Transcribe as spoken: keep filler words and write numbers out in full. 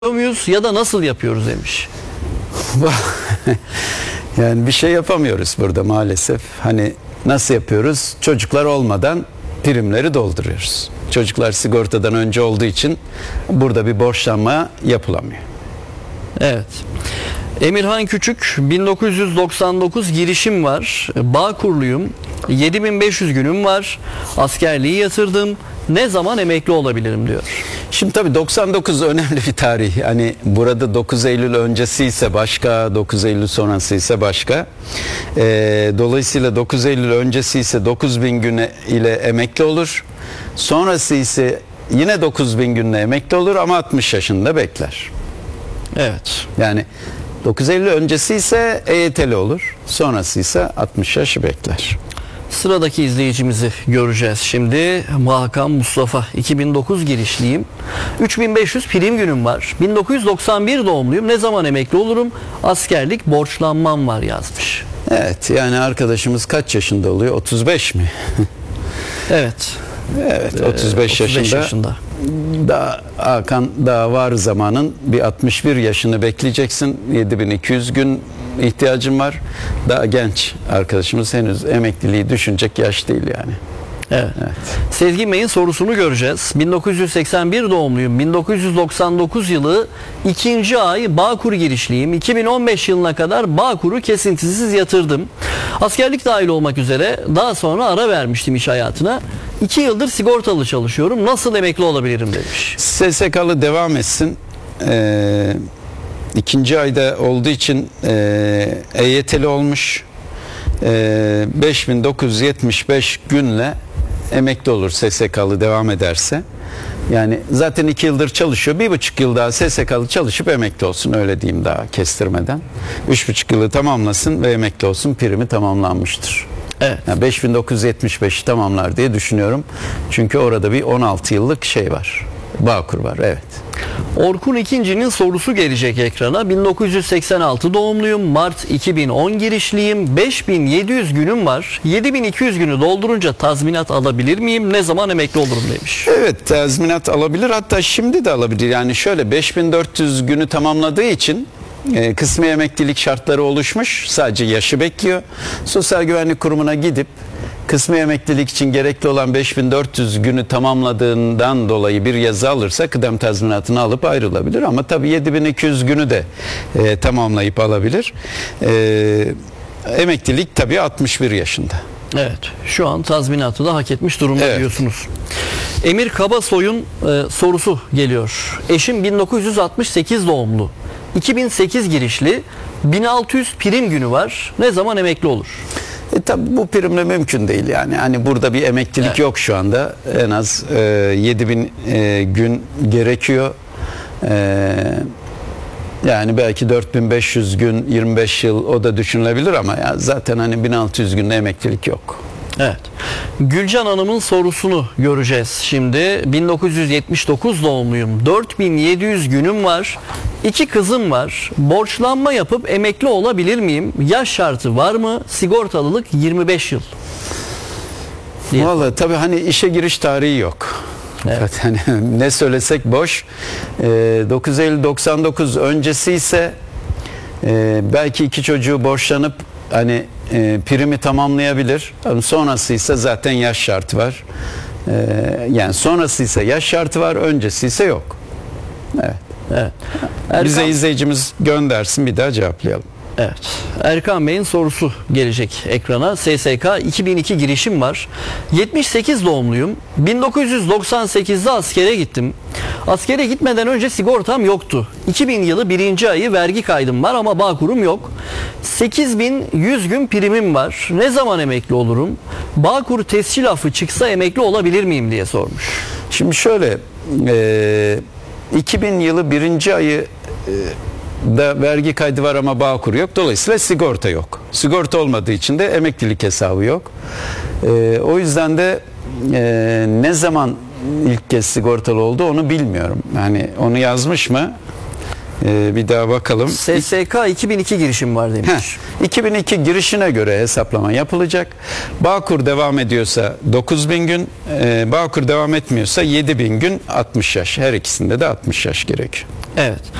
muyuz ya da nasıl yapıyoruz demiş. Yani bir şey yapamıyoruz burada maalesef. Hani nasıl yapıyoruz? Çocuklar olmadan primleri dolduruyoruz. Çocuklar sigortadan önce olduğu için burada bir borçlanma yapılamıyor. Evet. Emirhan Küçük, bin dokuz yüz doksan dokuz girişim var. Bağkurluyum. yedi bin beş yüz günüm var. Askerliği yatırdım. Ne zaman emekli olabilirim diyor. Şimdi tabii doksan dokuz önemli bir tarih. Hani burada dokuz Eylül öncesi ise başka, dokuz Eylül sonrası ise başka. Ee, dolayısıyla dokuz Eylül öncesi ise dokuz bin gün ile emekli olur. Sonrası ise yine dokuz bin günle emekli olur ama altmış yaşında bekler. Evet. Yani dokuz Eylül öncesi ise E Y T'li olur. Sonrası ise altmış yaşı bekler. Sıradaki izleyicimizi göreceğiz şimdi. Hakan Mustafa, iki bin dokuz girişliyim. üç bin beş yüz prim günüm var. bin dokuz yüz doksan bir doğumluyum. Ne zaman emekli olurum? Askerlik borçlanmam var yazmış. Evet, yani arkadaşımız kaç yaşında oluyor? otuz beş mi? Evet. Evet, otuz beş, ee, otuz beş yaşında. yaşında. Daha Hakan, daha var zamanın. Bir altmış bir yaşını bekleyeceksin. yedi bin iki yüz gün ihtiyacın var. Daha genç arkadaşımız, henüz emekliliği düşünecek yaş değil yani. Evet. Evet. Sezgin Bey'in sorusunu göreceğiz. bin dokuz yüz seksen bir doğumluyum. bin dokuz yüz doksan dokuz yılı ikinci ay Bağkur girişliyim. iki bin on beş yılına kadar Bağkur'u kesintisiz yatırdım. Askerlik dahil olmak üzere daha sonra ara vermiştim iş hayatına. iki yıldır sigortalı çalışıyorum. Nasıl emekli olabilirim demiş. S S K'lı devam etsin. Ee, ikinci ayda olduğu için e, E Y T'li olmuş. E, beş bin dokuz yüz yetmiş beş günle emekli olur S S K'lı devam ederse. Yani zaten iki yıldır çalışıyor. Bir buçuk yıl daha S S K'lı çalışıp emekli olsun, öyle diyeyim daha kestirmeden. Üç buçuk yılı tamamlasın ve emekli olsun, primi tamamlanmıştır. Evet. Yani beş bin dokuz yüz yetmiş beşi tamamlar diye düşünüyorum. Çünkü orada bir on altı yıllık şey var. Bağkur var, evet. Orkun İkinci'nin sorusu gelecek ekrana. bin dokuz yüz seksen altı doğumluyum. Mart iki bin on girişliyim. beş bin yedi yüz günüm var. yedi bin iki yüz günü doldurunca tazminat alabilir miyim? Ne zaman emekli olurum demiş. Evet, tazminat alabilir. Hatta şimdi de alabilir. Yani şöyle, beş bin dört yüz günü tamamladığı için e, kısmi emeklilik şartları oluşmuş. Sadece yaşı bekliyor. Sosyal Güvenlik Kurumu'na gidip kısmi emeklilik için gerekli olan beş bin dört yüz günü tamamladığından dolayı bir yazı alırsa kıdem tazminatını alıp ayrılabilir. Ama tabii yedi bin iki yüz günü de e, tamamlayıp alabilir. E, emeklilik tabii altmış bir yaşında. Evet. Şu an tazminatı da hak etmiş durumda, evet, diyorsunuz. Emir Kabasoy'un e, sorusu geliyor. Eşim bin dokuz yüz altmış sekiz doğumlu. iki bin sekiz girişli. bin altı yüz prim günü var. Ne zaman emekli olur? E tabi bu primle mümkün değil yani. Hani burada bir emeklilik, evet, yok şu anda. En az e, yedi bin e, gün gerekiyor. E, yani belki dört bin beş yüz gün, yirmi beş yıl, o da düşünülebilir ama ya zaten hani bin altı yüz günde emeklilik yok. Evet. Gülcan Hanım'ın sorusunu göreceğiz şimdi. bin dokuz yüz yetmiş dokuz doğumluyum. dört bin yedi yüz günüm var. İki kızım var. Borçlanma yapıp emekli olabilir miyim? Yaş şartı var mı? Sigortalılık yirmi beş yıl. Diye. Vallahi tabii hani işe giriş tarihi yok. Evet. Yani ne söylesek boş. E, dokuz Eylül doksan dokuz öncesi ise e, belki iki çocuğu borçlanıp hani e, primi tamamlayabilir. Sonrası ise zaten yaş şartı var. E, yani sonrası ise yaş şartı var, öncesi ise yok. Evet. Evet. Erkan, bize izleyicimiz göndersin, bir daha cevaplayalım. Evet. Erkan Bey'in sorusu gelecek ekrana. S S K iki bin iki girişim var. yetmiş sekiz doğumluyum. bin dokuz yüz doksan sekizde askere gittim. Askere gitmeden önce sigortam yoktu. iki bin yılı birinci ayı vergi kaydım var ama Bağkur'um yok. sekiz bin yüz gün primim var. Ne zaman emekli olurum? Bağkur tescil affı çıksa emekli olabilir miyim diye sormuş. Şimdi şöyle, e, iki bin yılı birinci ayı e, da vergi kaydı var ama Bağkur yok. Dolayısıyla sigorta yok. Sigorta olmadığı için de emeklilik hesabı yok. E, o yüzden de e, ne zaman ilk kez sigortalı oldu onu bilmiyorum. Yani onu yazmış mı? Ee, bir daha bakalım. S S K iki bin iki girişim var demiş. Heh, iki bin iki girişine göre hesaplama yapılacak. Bağkur devam ediyorsa dokuz bin gün, e, Bağkur devam etmiyorsa yedi bin gün altmış yaş. Her ikisinde de altmış yaş gerekiyor. Evet.